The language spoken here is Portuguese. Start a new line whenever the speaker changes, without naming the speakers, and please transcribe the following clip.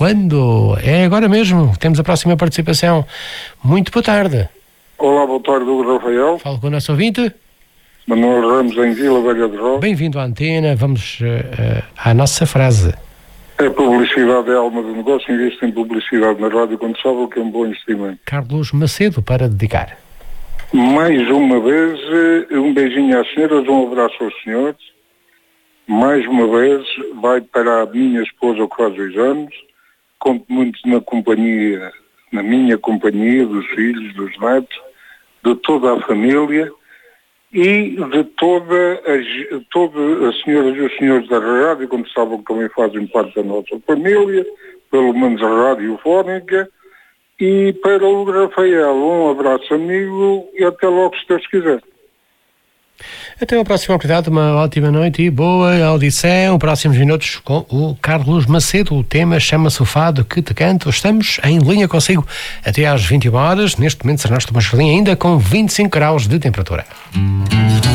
quando? É agora mesmo. Temos a próxima participação. Muito boa tarde.
Olá, boa tarde, Hugo Rafael.
Falo com o nosso ouvinte.
Manuel Ramos, em Vila Velha de Róis.
Bem-vindo à antena. Vamos à nossa frase.
A publicidade é a alma do negócio. Investe em publicidade na rádio quando sabe que é um bom investimento.
Carlos Macedo, para dedicar.
Mais uma vez, um beijinho às senhoras, um abraço aos senhores. Mais uma vez, vai para a minha esposa que faz 2 anos. Conto muito na minha companhia, dos filhos, dos netos, de toda a família e de todas as senhoras e os senhores da rádio, quando sabem que também fazem parte da nossa família, pelo menos a radiofónica. E para o Rafael, um abraço amigo e até logo, se Deus quiser.
Até a próxima oportunidade, uma ótima noite e boa audição. Próximos minutos com o Carlos Macedo. O tema chama-se O Fado que Te Canto. Estamos em linha consigo até às 21 horas. Neste momento, Ernesto Mascalinha ainda com 25 graus de temperatura.